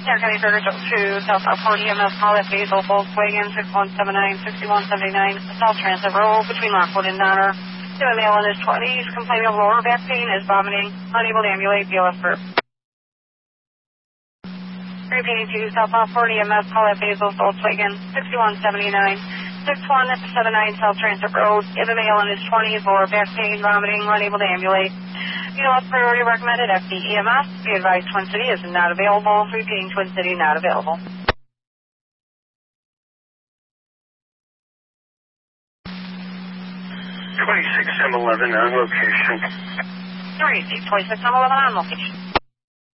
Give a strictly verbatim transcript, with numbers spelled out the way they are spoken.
Air County Burger to South Southport E M S call at Basil, Volkswagen six one seven nine, six one seven nine, South Transit Road between Lockwood and Donner. The male in his twenties, complaining of lower back pain, is vomiting, unable to ambulate, B L S group. Repeating to South Southport E M S call at Basil, Volkswagen six one seven nine, six one seven nine, South Transit Road. The male in his twenties, lower back pain, vomiting, unable to ambulate. B L S priority recommended F D E M S. Be advised Twin City is not available. Repeating Twin City not available. twenty-six M eleven on location. Three, twenty-six M eleven on location.